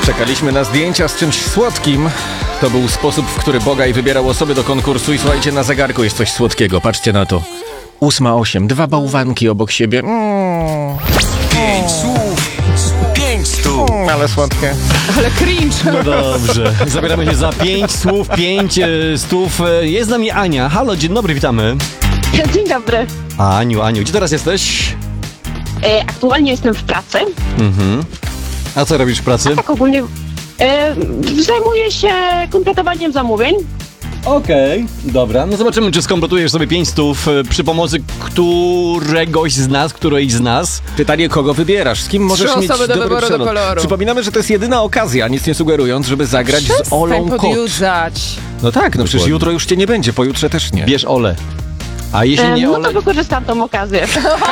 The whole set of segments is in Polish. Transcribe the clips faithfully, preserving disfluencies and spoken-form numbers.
Czekaliśmy na zdjęcia z czymś słodkim. To był sposób, w który Bogaj wybierał osoby do konkursu i słuchajcie, na zegarku jest coś słodkiego. Patrzcie na to. Ósma osiem, dwa bałwanki obok siebie. Mm. Pięć słów, pięć stów. Mm, ale słodkie. Ale cringe. No dobrze, zabieramy się za pięć słów, pięć e, stów. E, Jest z nami Ania. Halo, dzień dobry, witamy. Dzień dobry. Aniu, Aniu, gdzie teraz jesteś? E, aktualnie jestem w pracy. Mhm. A co robisz w pracy? Tak ogólnie e, zajmuję się kompletowaniem zamówień. Okej, dobra. No zobaczymy, czy skompletujesz sobie pięć stów e, przy pomocy któregoś z nas, którejś z nas. Pytanie, kogo wybierasz? Z kim możesz Trzy mieć osoby do dobry wyboru do przelot? koloru. Przypominamy, że to jest jedyna okazja, nic nie sugerując, żeby zagrać z Olą Przestań Kot. podjudzać. No tak, no przecież Dokładnie. jutro już cię nie będzie, pojutrze też nie. Bierz Ole. A jeśli E, nie no Ole... to wykorzystam tą okazję.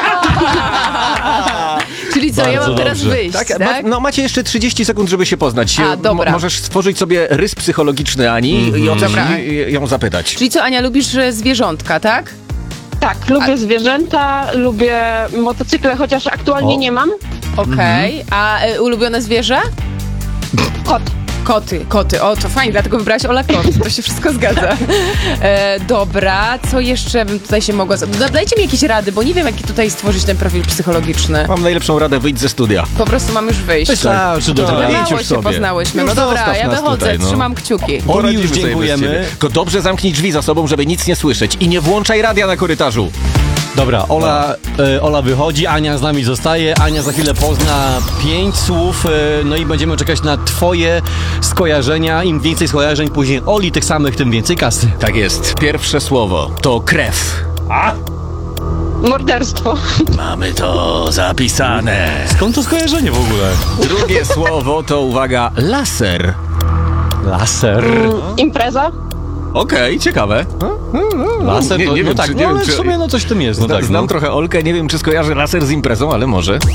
Czyli co, ja Bardzo mam teraz dobrze. wyjść, tak? Tak, ma, no macie jeszcze trzydzieści sekund, żeby się poznać. A, dobra. Mo- możesz stworzyć sobie rys psychologiczny Ani i o co Dobra. i- ją zapytać. Czyli co, Ania, lubisz e, zwierzątka, tak? Tak, lubię zwierzęta, lubię motocykle, chociaż aktualnie O. nie mam. Okej. A e, ulubione zwierzę? Kot. Koty, koty. O, to fajnie, dlatego wybrałaś Ola kot. To się wszystko zgadza. E, dobra, co jeszcze bym tutaj się mogła... z- Da- Dajcie mi jakieś rady, bo nie wiem, jaki tutaj stworzyć ten profil psychologiczny. Mam najlepszą radę, wyjdź ze studia. Po prostu mam już wyjść. Wystarczy do Dobra. tego. idź Mało już się sobie. poznałyśmy. Już No dobra, zostaw ja nas wychodzę, tutaj, no. trzymam kciuki. Oli, Poradzimy już sobie bez dziękujemy. ciebie. Tylko dobrze zamknij drzwi za sobą, żeby nic nie słyszeć. I nie włączaj radia na korytarzu. Dobra, Ola, e, Ola wychodzi, Ania z nami zostaje. Ania za chwilę pozna pięć słów, e, no i będziemy czekać na twoje skojarzenia. Im więcej skojarzeń później Oli, tych samych, tym więcej kasy. Tak jest. Pierwsze słowo to krew. Morderstwo. Mamy to zapisane. Skąd to skojarzenie w ogóle? Drugie słowo to, uwaga, laser. Laser. Impreza. Okej, ciekawe. Laser Nie- to, nie no wiem, tak, czy- no nie wiem, ale w czy- sumie no coś w tym jest. No Zna, tak, znam no. trochę Olkę, nie wiem czy skojarzy laser z imprezą, ale może.